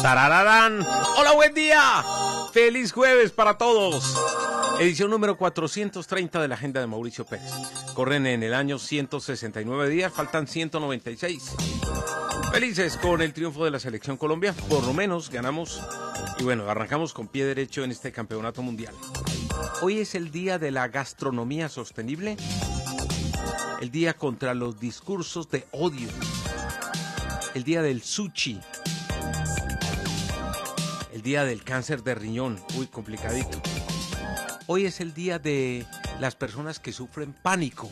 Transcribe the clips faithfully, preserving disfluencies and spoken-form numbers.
¡Tarararán! ¡Hola, buen día! ¡Feliz jueves para todos! Edición número cuatrocientos treinta de la Agenda de Mauricio Pérez. Corren en el año ciento sesenta y nueve días, faltan ciento noventa y seis. Felices con el triunfo de la Selección Colombia, por lo menos ganamos. Y bueno, arrancamos con pie derecho en este campeonato mundial. Hoy es el día de la gastronomía sostenible, el día contra los discursos de odio, el día del sushi, el día del cáncer de riñón, uy, complicadito. Hoy es el día de las personas que sufren pánico.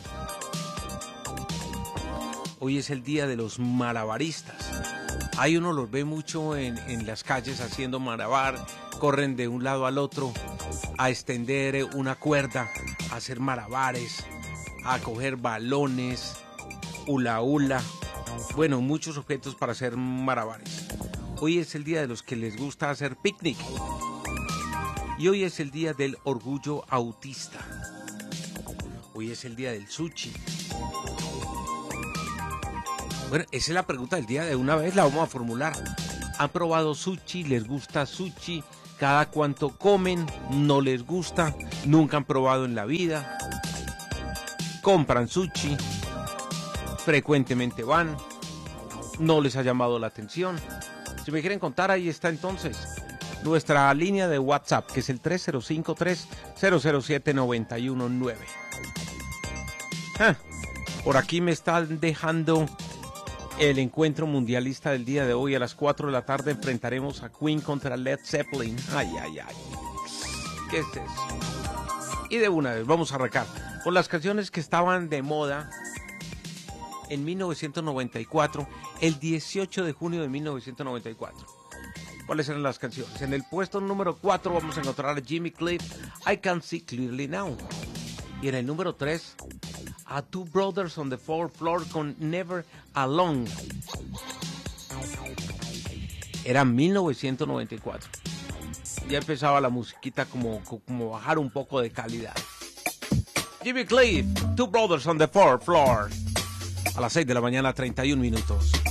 Hoy es el día de los malabaristas. Ahí uno los ve mucho en, en las calles haciendo malabar, corren de un lado al otro a extender una cuerda, a hacer malabares, a coger balones, hula hula, bueno, muchos objetos para hacer malabares. Hoy es el día de los que les gusta hacer picnic. Y hoy es el día del orgullo autista. Hoy es el día del sushi. Bueno, esa es la pregunta del día, de una vez la vamos a formular. ¿Han probado sushi? ¿Les gusta sushi? ¿Cada cuánto comen? ¿No les gusta? ¿Nunca han probado en la vida? ¿Compran sushi? ¿Frecuentemente van? ¿No les ha llamado la atención? Si me quieren contar, ahí está entonces nuestra línea de WhatsApp, que es el tres cero cinco tres cero cero siete nueve uno nueve. Ah, por aquí me están dejando el encuentro mundialista del día de hoy. A las cuatro de la tarde enfrentaremos a Queen contra Led Zeppelin. Ay, ay, ay. ¿Qué es eso? Y de una vez vamos a arrancar con las canciones que estaban de moda en mil novecientos noventa y cuatro, el dieciocho de junio de mil novecientos noventa y cuatro. ¿Cuáles eran las canciones? En el puesto número cuatro vamos a encontrar a Jimmy Cliff, I Can See Clearly Now. Y en el número tres, a Two Brothers on the Fourth Floor con Never Alone. Era mil novecientos noventa y cuatro. Ya empezaba la musiquita como, como bajar un poco de calidad. Jimmy Cliff, Two Brothers on the Fourth Floor. A las seis de la mañana, treinta y un minutos.